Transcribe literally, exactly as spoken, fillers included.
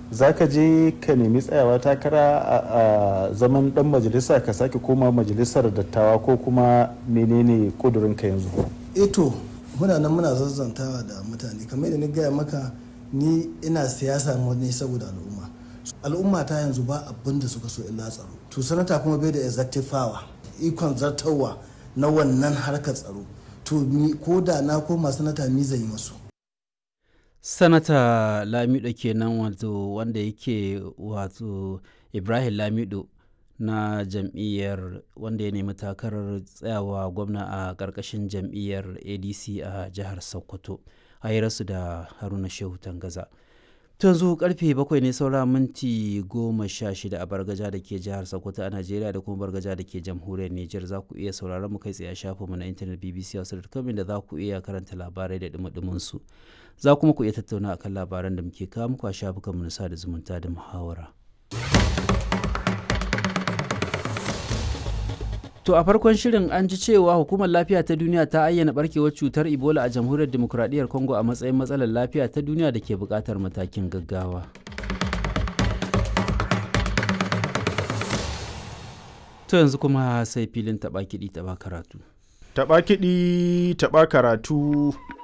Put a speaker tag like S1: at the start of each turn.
S1: za ka je ka nemi tsayawa takara a zaman dan majalisa ka sake koma majalisar dattawa ko kuma menene kudurinka yanzu?
S2: eto muna nan muna zazzantawa da mutane kamar da ni gaya maka, ni ina siyasa ne saboda al'umma. Al'umma ta yanzu ba abin da suka so illa tsaro. To sanata kuma bai da executive power, ikon zartarwa na wannan harkar tsaro. To ni ko da na koma sanata mi zai yi masu.
S3: Sanata Lamido kenan wato wanda yake wato Ibrahim Lamido na jam'iyyar wanda ya nemi takarar tsayawa gwamna a ƙarƙashin jam'iyyar A D C a jihar Sokoto a hirarsu da Haruna Shehu Tangaza. To yanzu karfe bakwai ne saura minti goma sha shida a Bargaja da ke jihar Sokoto a Najeriya da kuma Bargaja da ke jamhuriyar Nijar. Za ku iya sauraron mu kai tsaye a shafinmu na intanet b b c hausa dot com da za ku iya karanta labarai da dumudumin su. Za kuma ku iya tattauna akan labaran da muke kawo muku a shafukanmu na sada zumunta da muhawara. To a farkon shirin an ji cewa hukumar lafiya ta duniya ta ayyana barkewar cutar Ebola a jamhuriyar demokuraɗiyyar Congo a matsayin matsalar lafiya ta duniya da ke buƙatar matakin gaggawa. To yanzu kuma sai filin taɓa kiɗi taɓa karatu.
S4: Taɓa kiɗi taɓa karatu.